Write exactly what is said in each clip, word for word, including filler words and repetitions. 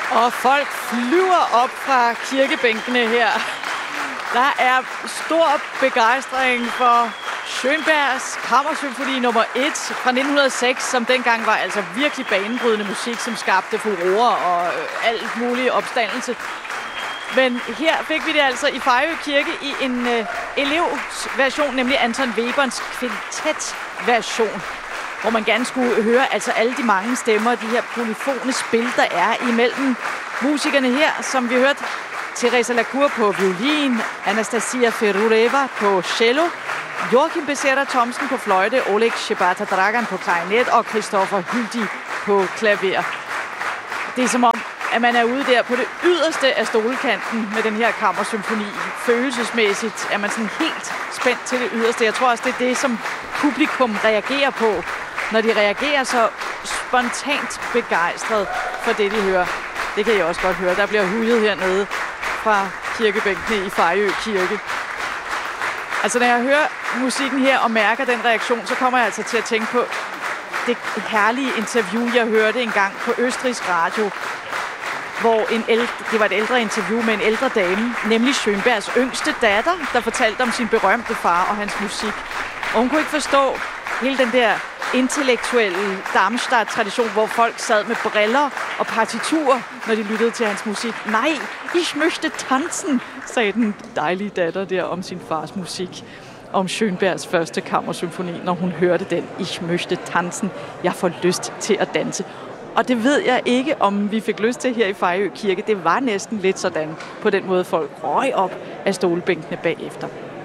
Og folk flyver op fra kirkebænkene her. Der er stor begejstring for Schönbergs Kammersymfoni nummer et fra nitten hundrede og seks, som dengang var altså virkelig banebrydende musik, som skabte furore og øh, alt mulig opstandelse. Men her fik vi det altså i Fejø Kirke i en øh, elevsversion, nemlig Anton Weberns kvintetversion, hvor man gerne skulle høre altså alle de mange stemmer, de her polyfone spil, der er imellem musikerne her, som vi hørte. Teresa Lacour på violin, Anastasia Ferureva på cello, Joachim Becerra Thomsen på fløjte, Oleg Shebata Dragan på klarinet og Christopher Hyldig på klaver. Det er som om, at man er ude der på det yderste af stolkanten med den her kammersymfoni. Følelsesmæssigt er man sådan helt spændt til det yderste. Jeg tror også, det er det, som publikum reagerer på, når de reagerer så spontant begejstret for det, de hører. Det kan jeg også godt høre. Der bliver hujet hernede fra kirkebænkene i Fejø Kirke. Altså, når jeg hører musikken her og mærker den reaktion, så kommer jeg altså til at tænke på det herlige interview, jeg hørte engang på østrigsk radio, hvor en ældre, det var et ældre interview med en ældre dame, nemlig Schönbergs yngste datter, der fortalte om sin berømte far og hans musik. Og hun kunne ikke forstå hele den der intellektuelle Darmstadt-tradition, hvor folk sad med briller og partiturer, når de lyttede til hans musik. Nej, ich möchte tanzen, sagde den dejlige datter der om sin fars musik. Om Schönbergs første kammersymfoni, når hun hørte den. Ich möchte tanzen. Jeg får lyst til at danse. Og det ved jeg ikke, om vi fik lyst til her i Fejø Kirke. Det var næsten lidt sådan, på den måde folk røg op af stolebænkene bagefter.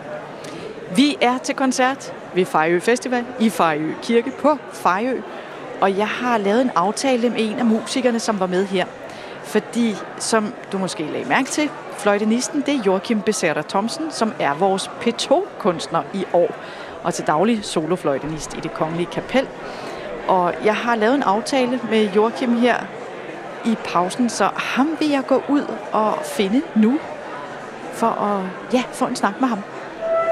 Vi er til koncert ved Fejø Festival i Fejø Kirke på Fejø. Og jeg har lavet en aftale med en af musikerne, som var med her. Fordi, som du måske lagde mærke til, fløjtenisten, det er Joachim Becerra Thomsen, som er vores P to-kunstner i år. Og til daglig solofløjtenist i Det Kongelige Kapel. Og jeg har lavet en aftale med Joachim her i pausen, så ham vil jeg gå ud og finde nu, for at ja, få en snak med ham.